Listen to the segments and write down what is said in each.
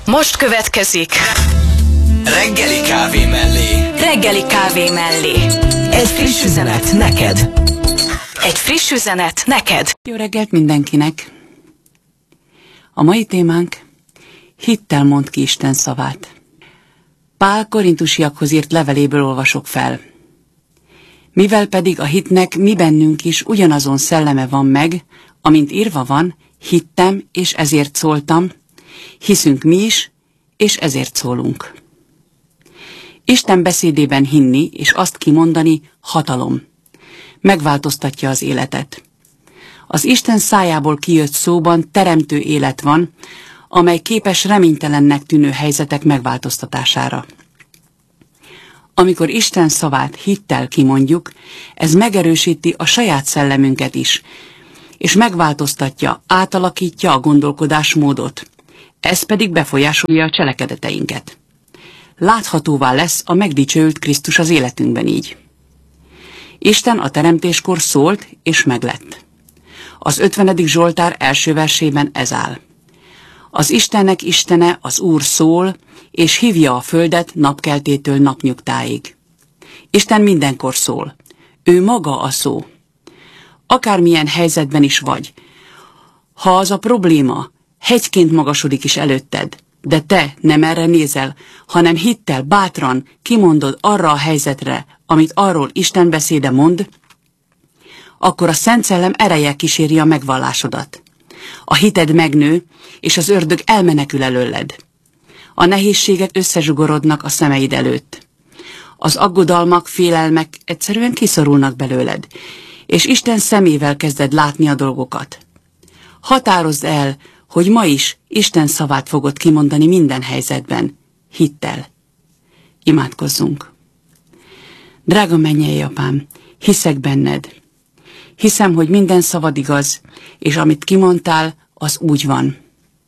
Most következik Reggeli kávé mellé. Reggeli kávé mellé. Egy friss üzenet neked. Egy friss üzenet neked. Jó reggelt mindenkinek! A mai témánk: hittel mondd ki Isten szavát. Pál korintusiakhoz írt leveléből olvasok fel. Mivel pedig a hitnek mi bennünk is ugyanazon szelleme van meg, amint írva van, hittem, és ezért szóltam, hiszünk mi is, és ezért szólunk. Isten beszédében hinni, és azt kimondani hatalom. Megváltoztatja az életet. Az Isten szájából kijött szóban teremtő élet van, amely képes reménytelennek tűnő helyzetek megváltoztatására. Amikor Isten szavát hittel kimondjuk, ez megerősíti a saját szellemünket is, és megváltoztatja, átalakítja a gondolkodásmódot. Ez pedig befolyásolja a cselekedeteinket. Láthatóvá lesz a megdicsőült Krisztus az életünkben így. Isten a teremtéskor szólt, és meglett. Az 50. Zsoltár első versében ez áll. Az Istennek Istene, az Úr szól, és hívja a földet napkeltétől napnyugtáig. Isten mindenkor szól. Ő maga a szó. Akármilyen helyzetben is vagy, ha az a probléma hegyként magasodik is előtted, de te nem erre nézel, hanem hittel, bátran kimondod arra a helyzetre, amit arról Isten beszéde mond, akkor a Szent Szellem ereje kíséri a megvallásodat. A hited megnő, és az ördög elmenekül előled. A nehézségek összezsugorodnak a szemeid előtt. Az aggodalmak, félelmek egyszerűen kiszorulnak belőled, és Isten szemével kezded látni a dolgokat. Határozd el, hogy ma is Isten szavát fogod kimondani minden helyzetben, hittel. Imádkozzunk. Drága mennyei Apám, hiszek benned. Hiszem, hogy minden szavad igaz, és amit kimondtál, az úgy van.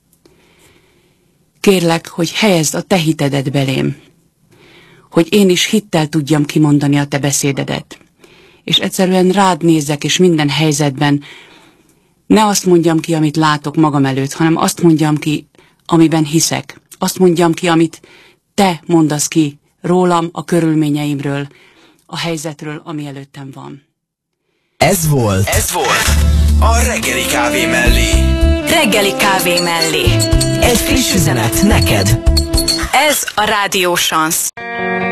Kérlek, hogy helyezd a te hitedet belém, hogy én is hittel tudjam kimondani a te beszédedet, és egyszerűen rád nézzek, és minden helyzetben ne azt mondjam ki, amit látok magam előtt, hanem azt mondjam ki, amiben hiszek. Azt mondjam ki, amit te mondasz ki rólam, a körülményeimről, a helyzetről, ami előttem van. Ez volt a Reggeli kávé mellé. Reggeli kávé mellé. Egy friss üzenet neked. Ez a Rádió Chance.